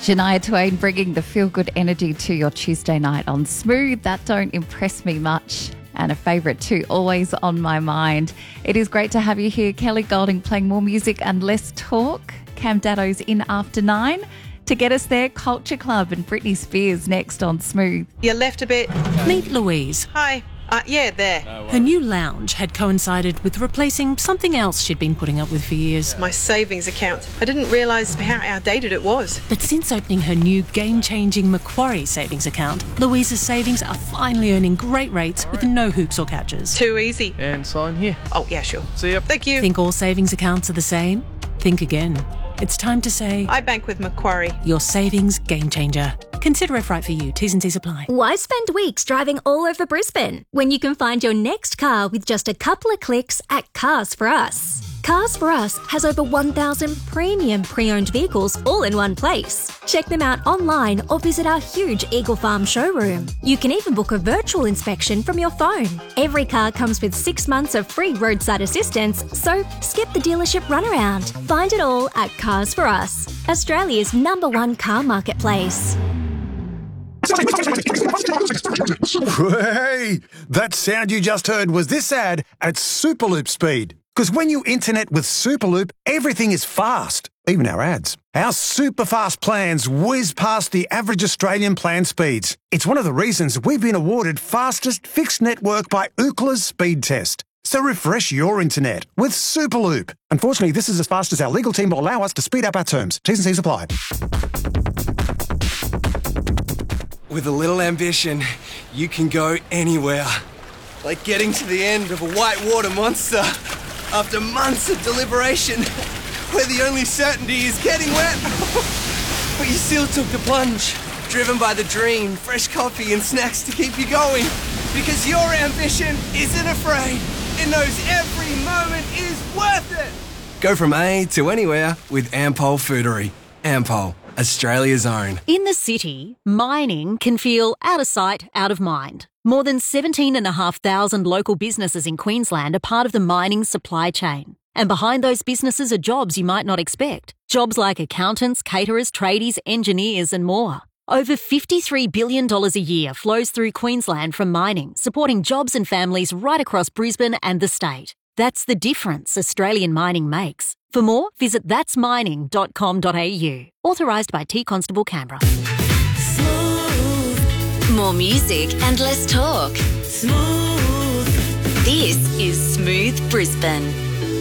Shania Twain bringing the feel-good energy to your Tuesday night on Smooth. That don't impress me much. And a favourite too, always on my mind. It is great to have you here. Kelly Golding playing more music and less talk. Cam Daddo's in after 9. To get us there, Culture Club and Britney Spears next on Smooth. You left a bit. Meet Louise. Hi. Yeah, there. Her new lounge had coincided with replacing something else she'd been putting up with for years. My savings account. I didn't realise how outdated it was. But since opening her new game-changing Macquarie savings account, Louise's savings are finally earning great rates with no hoops or catches. Too easy. And sign here. Oh, yeah, sure. See ya. Thank you. Think all savings accounts are the same? Think again. It's time to say, I bank with Macquarie. your savings game changer. Consider if right for you. T's and C's apply. Why spend weeks driving all over Brisbane when you can find your next car with just a couple of clicks at Cars For Us? Cars For Us has over 1,000 premium pre-owned vehicles all in one place. Check them out online or visit our huge Eagle Farm showroom. You can even book a virtual inspection from your phone. Every car comes with 6 months of free roadside assistance, so skip the dealership runaround. Find it all at Cars For Us, Australia's #1 car marketplace. Hey, that sound you just heard was this ad at Superloop speed. Because when you internet with Superloop, everything is fast, even our ads. Our super fast plans whiz past the average Australian plan speeds. It's one of the reasons we've been awarded fastest fixed network by Ookla's speed test. So refresh your internet with Superloop. Unfortunately, this is as fast as our legal team will allow us to speed up our terms. T's and C's apply. With a little ambition, you can go anywhere. Like getting to the end of a whitewater monster after months of deliberation, where the only certainty is getting wet. But you still took the plunge, driven by the dream, fresh coffee and snacks to keep you going. Because your ambition isn't afraid. It knows every moment is worth it. Go from A to anywhere with Ampol Foodery. Ampol, Australia's own. In the city, mining can feel out of sight, out of mind. More than 17,500 local businesses in Queensland are part of the mining supply chain. And behind those businesses are jobs you might not expect. Jobs like accountants, caterers, tradies, engineers and more. Over $53 billion a year flows through Queensland from mining, supporting jobs and families right across Brisbane and the state. That's the difference Australian mining makes. For more, visit thatsmining.com.au. Authorised by T Constable Canberra. Smooth. More music and less talk. Smooth. This is Smooth Brisbane.